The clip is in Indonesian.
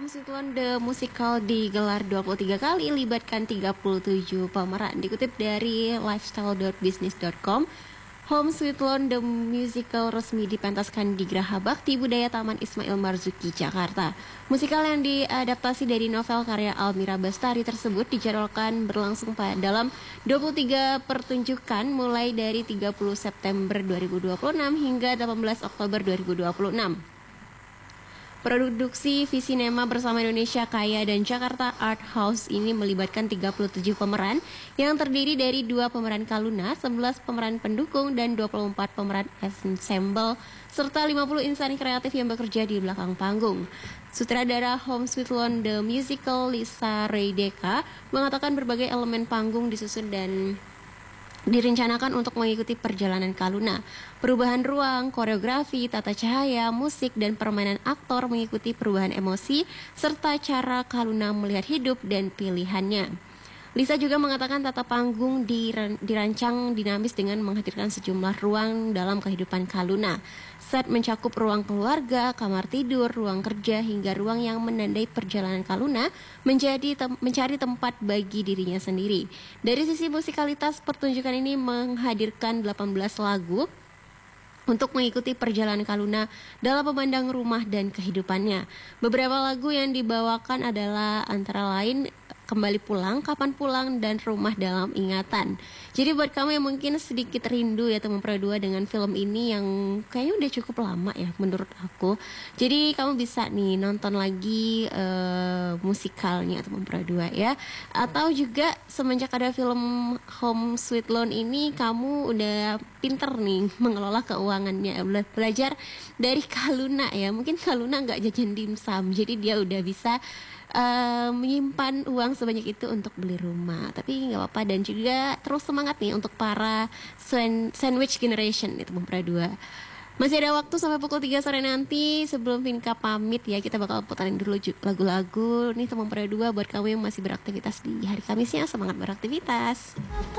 Sweet Loan The Musical digelar 23 kali, libatkan 37 pemeran. Dikutip dari lifestyle.business.com, Home Sweet Loan The Musical resmi dipentaskan di Graha Bakti Budaya Taman Ismail Marzuki, Jakarta. Musikal yang diadaptasi dari novel karya Almira Bastari tersebut dijadwalkan berlangsung dalam 23 pertunjukan mulai dari 30 September 2026 hingga 18 Oktober 2026. Produksi Visinema bersama Indonesia Kaya dan Jakarta Art House ini melibatkan 37 pemeran yang terdiri dari 2 pemeran Kaluna, 11 pemeran pendukung, dan 24 pemeran ensemble, serta 50 insan kreatif yang bekerja di belakang panggung. Sutradara Home Sweet Loan The Musical Lisa Reideka mengatakan berbagai elemen panggung disusun dan direncanakan untuk mengikuti perjalanan Kaluna. Perubahan ruang, koreografi, tata cahaya, musik, dan permainan aktor mengikuti perubahan emosi serta cara Kaluna melihat hidup dan pilihannya. Lisa juga mengatakan tata panggung dirancang dinamis dengan menghadirkan sejumlah ruang dalam kehidupan Kaluna. Set mencakup ruang keluarga, kamar tidur, ruang kerja, hingga ruang yang menandai perjalanan Kaluna mencari tempat bagi dirinya sendiri. Dari sisi musikalitas, pertunjukan ini menghadirkan 18 lagu untuk mengikuti perjalanan Kaluna dalam memandang rumah dan kehidupannya. Beberapa lagu yang dibawakan adalah antara lain Kembali Pulang, Kapan Pulang, dan Rumah Dalam Ingatan. Jadi buat kamu yang mungkin sedikit rindu ya Teman Pro 2 dengan film ini yang kayaknya udah cukup lama ya menurut aku. Jadi kamu bisa nih nonton lagi musikalnya Teman Pro 2 ya. Atau juga semenjak ada film Home Sweet Loan ini kamu udah pinter nih mengelola keuangannya, belajar dari Kaluna ya. Mungkin Kaluna nggak jajan dimsum, jadi dia udah bisa menyimpan uang sebanyak itu untuk beli rumah. Tapi nggak apa-apa, dan juga terus semangat nih untuk para sandwich generation itu Teman Pro 2. Masih ada waktu sampai pukul 3 sore nanti. Sebelum Vinka pamit ya, kita bakal putarin dulu lagu-lagu nih Teman Pro 2 buat kamu yang masih beraktivitas di hari Kamisnya. Semangat beraktivitas.